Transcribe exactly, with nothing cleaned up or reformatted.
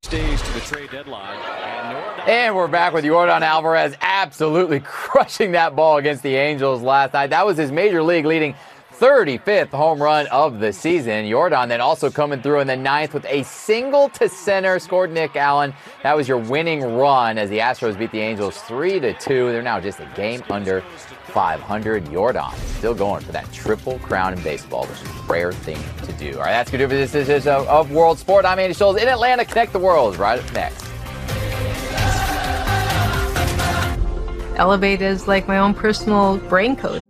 days to the trade deadline. And, and we're back with Yordan Alvarez absolutely crushing that ball against the Angels last night. That was his major league leading thirty-fifth home run of the season. Yordan then also coming through in the ninth with a single to center, scored Nick Allen. That was your winning run as the Astros beat the Angels three to two. They're now just a game under five hundred. Yordan still going for that triple crown in baseball, which is a rare thing to do. All right, that's going to do for this edition of, of World Sport. I'm Andy Schultz in Atlanta. Connect the World right up next. Elevate is like my own personal brain code.